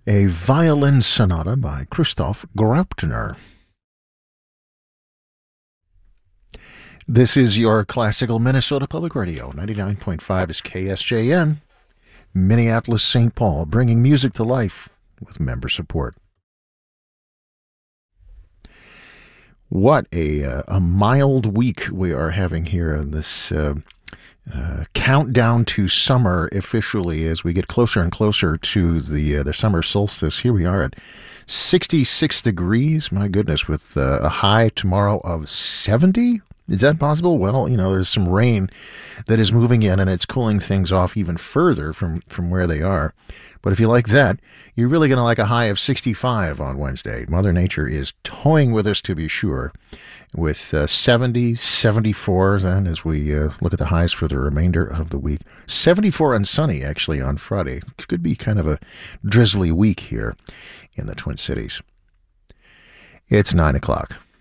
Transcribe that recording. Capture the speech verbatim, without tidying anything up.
A violin sonata by Christoph Graupner. This is your classical Minnesota Public Radio. ninety-nine point five is K S J N, Minneapolis, Saint Paul, bringing music to life with member support. What a uh, a mild week we are having here in this uh, uh, countdown to summer officially as we get closer and closer to the uh, the summer solstice. Here we are at sixty-six degrees. My goodness, with uh, a high tomorrow of seventy. Is that possible? Well, you know, there's some rain that is moving in and it's cooling things off even further from, from where they are. But if you like that, you're really going to like a high of sixty-five on Wednesday. Mother Nature is toying with us, to be sure, with uh, seventy, seventy-four then as we uh, look at the highs for the remainder of the week. seventy-four and sunny, actually, on Friday. It could be kind of a drizzly week here in the Twin Cities. It's nine o'clock.